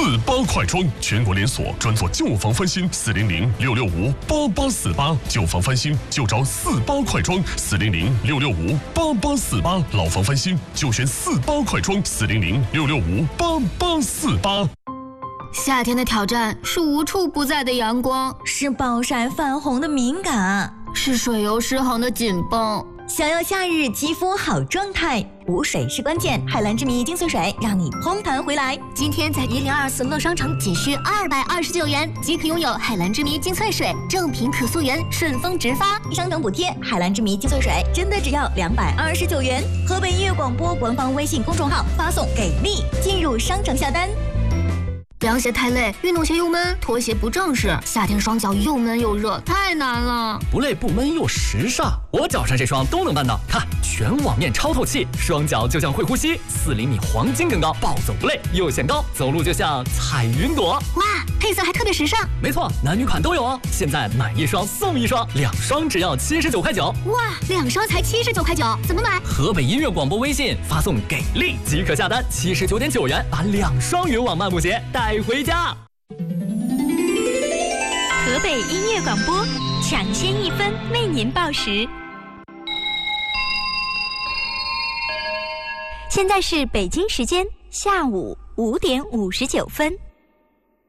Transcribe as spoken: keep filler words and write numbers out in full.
四八快装，全国连锁，专做旧房翻新。四零零六六五八八四八，旧房翻新就找四八快装。四零零六六五八八四八，老房翻新就选四八快装。四零零六六五八八四八。 夏天的挑战是无处不在的阳光， 是暴晒泛红的敏感， 是水油失衡的紧绷。 想要夏日肌肤好状态，补水是关键。海蓝之谜精粹水让你嘭弹回来。 今天在一零二四乐商城仅需二百二十九元即可拥有海蓝之谜精粹水，正品可溯源，顺丰直发， 商城补贴。海蓝之谜精粹水真的只要两百二十九元。河北音乐广播官方微信公众号发送给力，进入商城下单。 凉鞋太累，运动鞋又闷，拖鞋不正式，夏天双脚又闷又热，太难了。 不累不闷又时尚，我脚上这双都能办到。看，全网面超透气，双脚就像会呼吸，四厘米黄金更高，暴走不累又显高，走路就像踩云朵。 哇，配色还特别时尚。 没错，男女款都有哦。现在买一双送一双，两双只要七十九块九。 哇，两双才七十九块九，怎么买？ 河北音乐广播微信发送给力即可下单，七十九点九元把两双云网漫步鞋带回家。 河北音乐广播，抢先一分为您报时。现在是北京时间下午五点五十九分。